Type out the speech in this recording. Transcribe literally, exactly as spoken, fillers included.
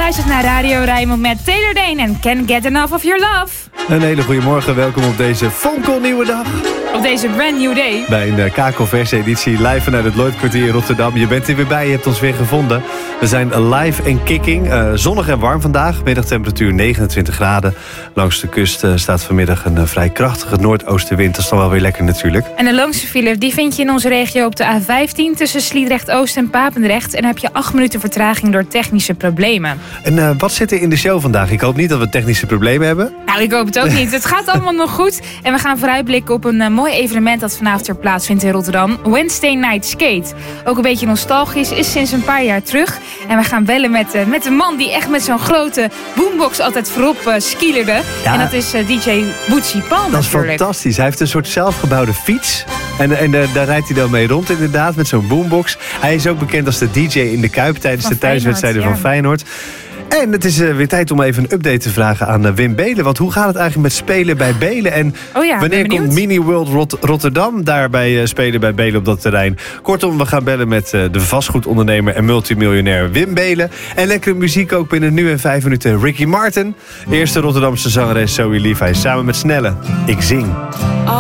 luistert naar Radio Rijnmond met Taylor Dayne en Can't Get Enough of Your Love. Een hele goede morgen, welkom op deze fonkelnieuwe dag. Op deze brand new day. Bij een K-converse editie live vanuit het Lloydkwartier in Rotterdam. Je bent er weer bij, je hebt ons weer gevonden. We zijn live en kicking. Uh, zonnig en warm vandaag. Middagtemperatuur negenentwintig graden. Langs de kust uh, staat vanmiddag een uh, vrij krachtige noordoostenwind. Dat is dan wel weer lekker natuurlijk. En de langste file die vind je in onze regio op de A vijftien... tussen Sliedrecht-Oost en Papendrecht. En dan heb je acht minuten vertraging door technische problemen. En uh, wat zit er in de show vandaag? Ik hoop niet dat we technische problemen hebben. Nou, ik hoop het ook niet. Het gaat allemaal nog goed. En we gaan vooruitblikken op een uh, mooi evenement dat vanavond ter plaats vindt in Rotterdam. Wednesday Night Skate. Ook een beetje nostalgisch, is sinds een paar jaar terug. En we gaan bellen met, uh, met een man die echt met zo'n grote boombox altijd voorop uh, skilerde. Ja. En dat is uh, D J Bootsy Paul. Dat is natuurlijk fantastisch. Hij heeft een soort zelfgebouwde fiets. En, en uh, daar rijdt hij dan mee rond inderdaad met zo'n boombox. Hij is ook bekend als de D J in de Kuip tijdens van de thuiswedstrijden ja. van Feyenoord. En het is uh, weer tijd om even een update te vragen aan uh, Wim Beelen. Want hoe gaat het eigenlijk met spelen bij Beelen? En oh ja, wanneer komt Mini World Rot- Rotterdam daarbij uh, spelen bij Beelen op dat terrein? Kortom, we gaan bellen met uh, de vastgoedondernemer en multimiljonair Wim Beelen. En lekkere muziek ook binnen nu en vijf minuten Ricky Martin. Eerste Rotterdamse zangeres Zoe Levi samen met Snelle. Ik zing.